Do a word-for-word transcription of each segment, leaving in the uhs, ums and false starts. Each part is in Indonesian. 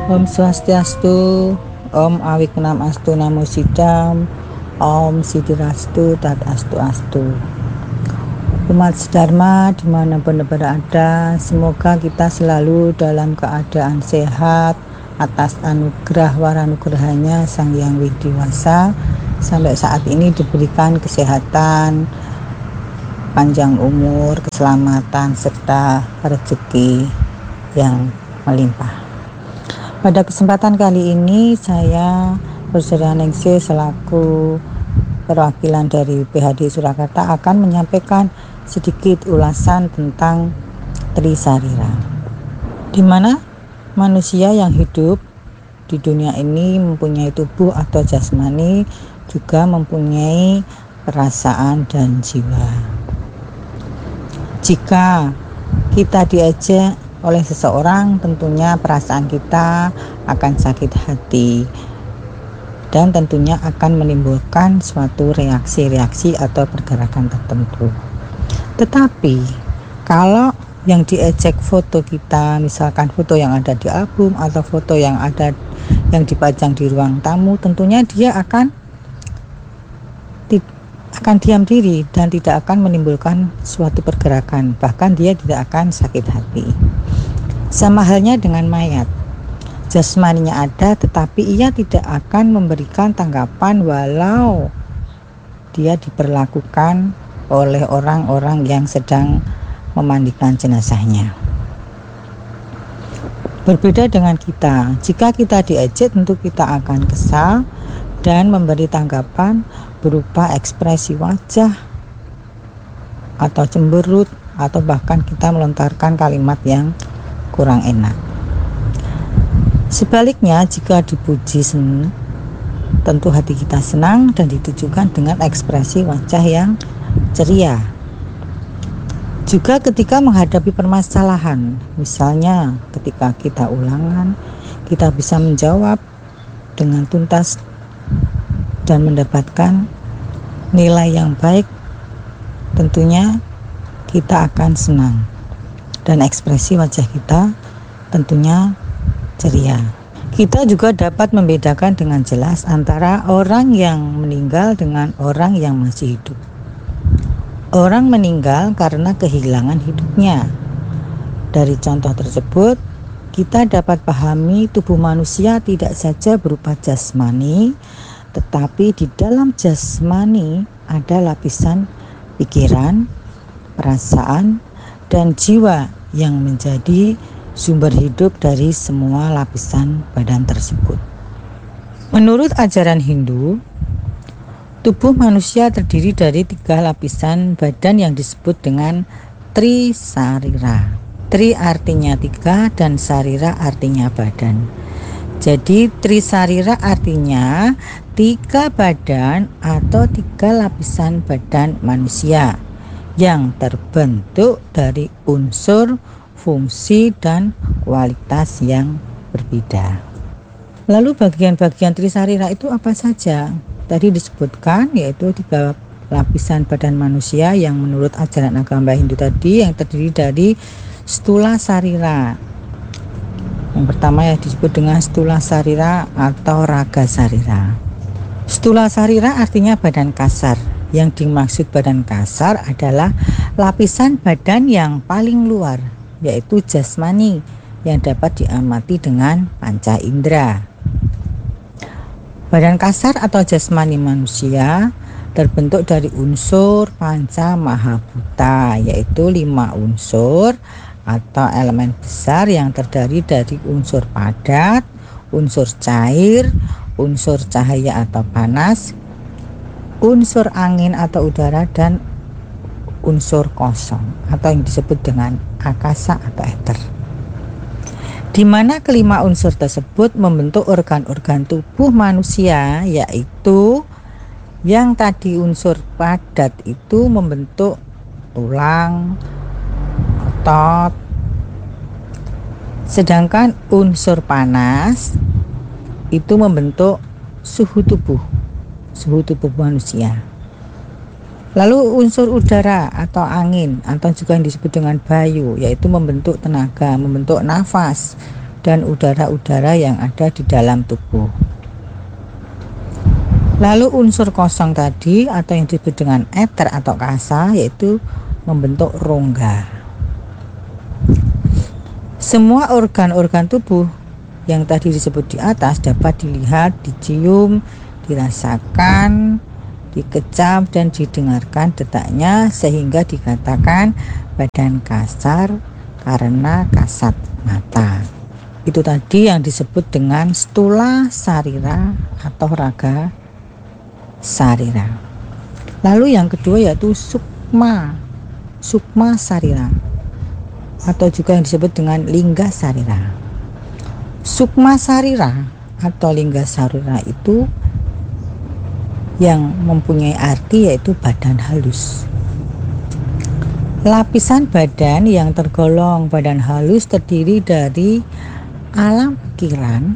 Om Swastiastu, Om Awiknam Astu Namo Sidam, Om Sidirastu Tat Astu Astu. Umat sedharma dimanapun berada, semoga kita selalu dalam keadaan sehat atas anugerah waranugerahnya Sang Hyang Widiwasa. Sampai saat ini diberikan kesehatan, panjang umur, keselamatan, serta rezeki yang melimpah. Pada kesempatan kali ini saya bersedia Ningsih selaku perwakilan dari P H D Surakarta akan menyampaikan sedikit ulasan tentang Trisarira, di mana manusia yang hidup di dunia ini mempunyai tubuh atau jasmani, juga mempunyai perasaan dan jiwa. Jika kita diejek oleh seseorang, tentunya perasaan kita akan sakit hati dan tentunya akan menimbulkan suatu reaksi-reaksi atau pergerakan tertentu. Tetapi kalau yang diejek foto kita, misalkan foto yang ada di album atau foto yang ada yang dipajang di ruang tamu, tentunya dia akan akan diam diri dan tidak akan menimbulkan suatu pergerakan, bahkan dia tidak akan sakit hati. Sama halnya dengan mayat, jasmaninya ada tetapi ia tidak akan memberikan tanggapan walau dia diperlakukan oleh orang-orang yang sedang memandikan jenazahnya. Berbeda dengan kita, jika kita diejek tentu kita akan kesal dan memberi tanggapan berupa ekspresi wajah atau cemberut, atau bahkan kita melontarkan kalimat yang kurang enak. Sebaliknya, jika dipuji senang, tentu hati kita senang dan ditujukan dengan ekspresi wajah yang ceria. Juga ketika menghadapi permasalahan, misalnya ketika kita ulangan, kita bisa menjawab dengan tuntas dan mendapatkan nilai yang baik, tentunya kita akan senang dan ekspresi wajah kita tentunya ceria. Kita juga dapat membedakan dengan jelas antara orang yang meninggal dengan orang yang masih hidup. Orang meninggal karena kehilangan hidupnya. Dari contoh tersebut, kita dapat pahami tubuh manusia tidak saja berupa jasmani, tetapi di dalam jasmani ada lapisan pikiran, perasaan, dan jiwa yang menjadi sumber hidup dari semua lapisan badan tersebut. Menurut ajaran Hindu, tubuh manusia terdiri dari tiga lapisan badan yang disebut dengan Trisarira. Tri artinya tiga dan sarira artinya badan. Jadi Trisarira artinya tiga badan atau tiga lapisan badan manusia yang terbentuk dari unsur, fungsi, dan kualitas yang berbeda. Lalu bagian-bagian Trisarira itu apa saja? Tadi disebutkan yaitu tiga lapisan badan manusia yang menurut ajaran agama Hindu tadi yang terdiri dari Stula Sarira. Yang pertama yang disebut dengan Stula Sarira atau Raga Sarira. Stula Sarira artinya badan kasar. Yang dimaksud badan kasar adalah lapisan badan yang paling luar, yaitu jasmani yang dapat diamati dengan panca indera. Badan kasar atau jasmani manusia terbentuk dari unsur panca mahabhuta, yaitu lima unsur atau elemen besar yang terdiri dari unsur padat, unsur cair, unsur cahaya atau panas, unsur angin atau udara, dan unsur kosong atau yang disebut dengan akasa atau ether. Di mana kelima unsur tersebut membentuk organ-organ tubuh manusia, yaitu yang tadi unsur padat itu membentuk tulang, otot, sedangkan unsur panas itu membentuk suhu tubuh, suhu tubuh manusia. Lalu unsur udara atau angin atau juga yang disebut dengan bayu, yaitu membentuk tenaga, membentuk nafas, dan udara-udara yang ada di dalam tubuh. Lalu unsur kosong tadi atau yang disebut dengan eter atau kasa yaitu membentuk rongga. Semua organ-organ tubuh yang tadi disebut di atas dapat dilihat, dicium, dirasakan, dikecap dan didengarkan detaknya sehingga dikatakan badan kasar karena kasat mata. Itu tadi yang disebut dengan stula sarira atau raga sarira. Lalu yang kedua yaitu sukma sukma sarira atau juga yang disebut dengan lingga sarira. Sukma sarira atau lingga sarira itu yang mempunyai arti yaitu badan halus. Lapisan badan yang tergolong badan halus terdiri dari alam pikiran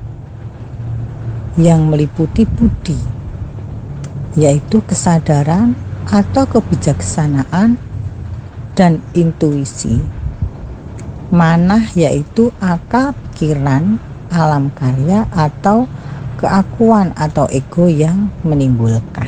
yang meliputi budi, yaitu kesadaran atau kebijaksanaan dan intuisi. Manah yaitu akal pikiran, alam karya atau keakuan atau ego yang menimbulkan.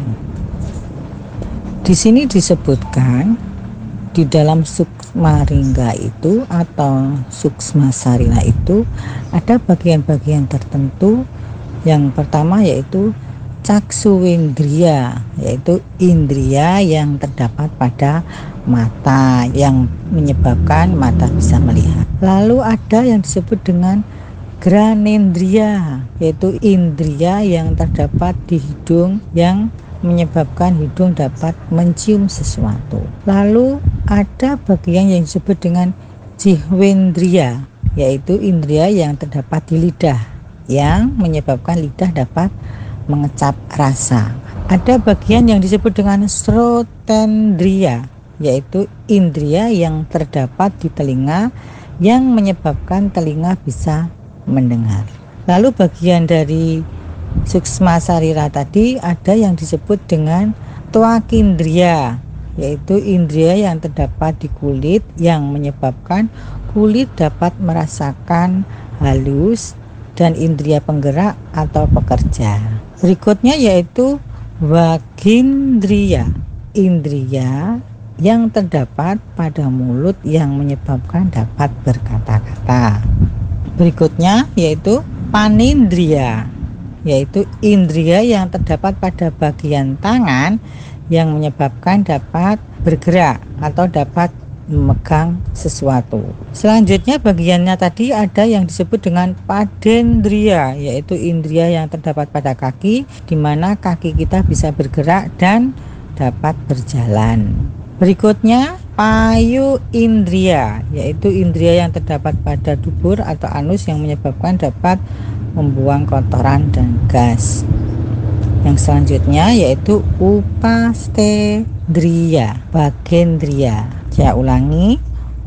Di sini disebutkan di dalam suksma ringga itu atau suksma sarira itu ada bagian-bagian tertentu. Yang pertama yaitu caksuwindriya, yaitu indria yang terdapat pada mata yang menyebabkan mata bisa melihat. Lalu ada yang disebut dengan granendriya, yaitu indria yang terdapat di hidung yang menyebabkan hidung dapat mencium sesuatu. Lalu ada bagian yang disebut dengan jihwendriya, yaitu indria yang terdapat di lidah yang menyebabkan lidah dapat mengecap rasa. Ada bagian yang disebut dengan srotendriya, yaitu indria yang terdapat di telinga yang menyebabkan telinga bisa mendengar. Lalu bagian dari suksma sarira tadi ada yang disebut dengan twakindriya, yaitu indria yang terdapat di kulit yang menyebabkan kulit dapat merasakan halus dan indria penggerak atau pekerja. Berikutnya yaitu wagindriya, indria yang terdapat pada mulut yang menyebabkan dapat berkata-kata. Berikutnya yaitu panindriya, yaitu indria yang terdapat pada bagian tangan yang menyebabkan dapat bergerak atau dapat memegang sesuatu. Selanjutnya bagiannya tadi ada yang disebut dengan padendriya, yaitu indria yang terdapat pada kaki, di mana kaki kita bisa bergerak dan dapat berjalan. Berikutnya payu indria, yaitu indria yang terdapat pada dubur atau anus yang menyebabkan dapat membuang kotoran dan gas. Yang selanjutnya yaitu upastendriya, bagendriya. Saya ulangi,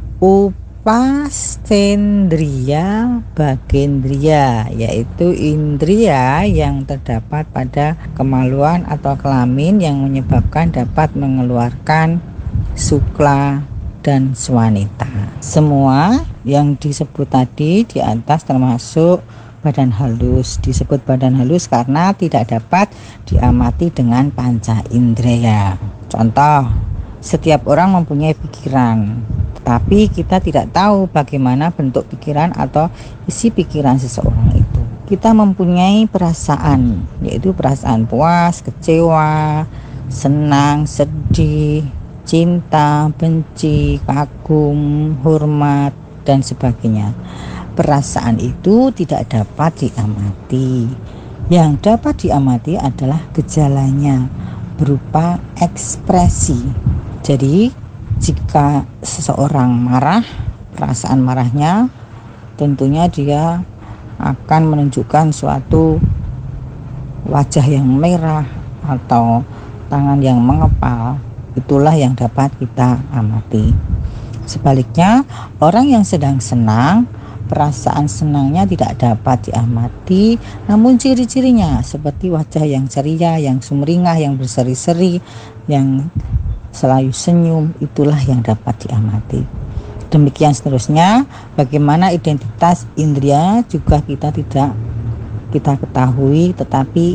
upastendriya bagendriya, yaitu indria yang terdapat pada kemaluan atau kelamin yang menyebabkan dapat mengeluarkan sukla dan swanita. Semua yang disebut tadi di atas termasuk badan halus. Disebut badan halus karena tidak dapat diamati dengan panca indera. Contoh, setiap orang mempunyai pikiran, tapi kita tidak tahu bagaimana bentuk pikiran atau isi pikiran seseorang itu. Kita mempunyai perasaan, yaitu perasaan puas, kecewa, senang, sedih, cinta, benci, kagum, hormat, dan sebagainya. Perasaan itu tidak dapat diamati. Yang dapat diamati adalah gejalanya berupa ekspresi. Jadi jika seseorang marah, perasaan marahnya tentunya dia akan menunjukkan suatu wajah yang merah atau tangan yang mengepal. Itulah yang dapat kita amati. Sebaliknya, orang yang sedang senang, perasaan senangnya tidak dapat diamati, namun ciri-cirinya seperti wajah yang ceria, yang sumringah, yang berseri-seri, yang selalu senyum, itulah yang dapat diamati. Demikian seterusnya, bagaimana identitas indria juga kita tidak kita ketahui, tetapi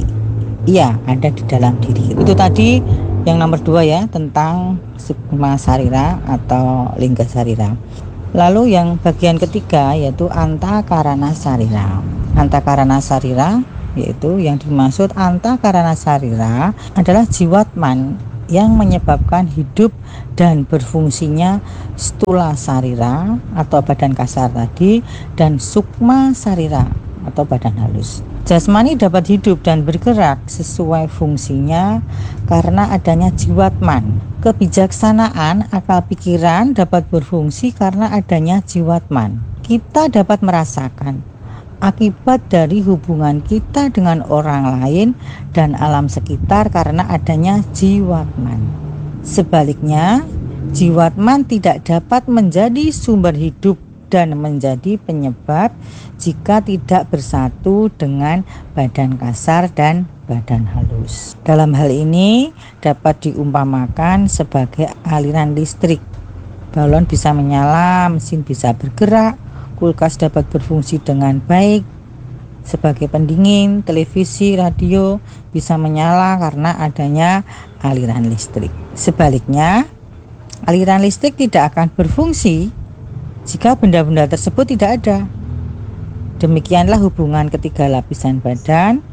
ia ada di dalam diri. Itu tadi yang nomor dua ya, tentang sukma sarira atau lingga sarira. Lalu yang bagian ketiga yaitu antakarana sarira. Antakarana sarira yaitu yang dimaksud antakarana sarira adalah jiwatman yang menyebabkan hidup dan berfungsinya stula sarira atau badan kasar tadi, dan sukma sarira atau badan halus. Jasmani dapat hidup dan bergerak sesuai fungsinya karena adanya jiwatman. Kebijaksanaan akal pikiran dapat berfungsi karena adanya jiwatman. Kita dapat merasakan akibat dari hubungan kita dengan orang lain dan alam sekitar karena adanya jiwatman. Sebaliknya, jiwatman tidak dapat menjadi sumber hidup dan menjadi penyebab jika tidak bersatu dengan badan kasar dan badan halus. Dalam hal ini dapat diumpamakan sebagai aliran listrik. Balon bisa menyala, mesin bisa bergerak, kulkas dapat berfungsi dengan baik sebagai pendingin, televisi, radio bisa menyala karena adanya aliran listrik. Sebaliknya, aliran listrik tidak akan berfungsi jika benda-benda tersebut tidak ada. Demikianlah hubungan ketiga lapisan badan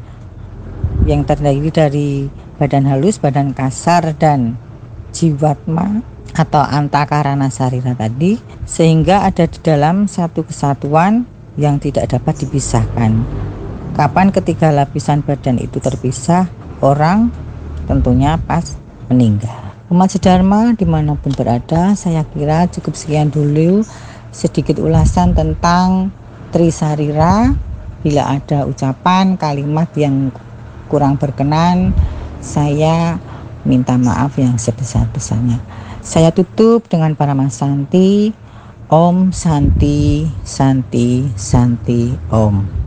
yang terdiri dari badan halus, badan kasar, dan jiwatma atau antakarana sarira tadi, sehingga ada di dalam satu kesatuan yang tidak dapat dipisahkan. Kapan ketiga lapisan badan itu terpisah? Orang tentunya pas meninggal. Umat sedharma dimanapun berada, saya kira cukup sekian dulu sedikit ulasan tentang trisarira. Bila ada ucapan kalimat yang kurang berkenan, saya minta maaf yang sebesar-besarnya. Saya tutup dengan Paramasanti. Om Santi Santi Santi Om.